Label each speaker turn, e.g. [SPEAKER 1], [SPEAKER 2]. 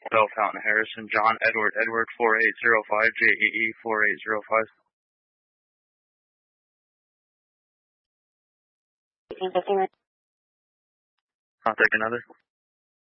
[SPEAKER 1] Bell Fountain Harrison, John Edward 4805, JEE 4805. I'll take another.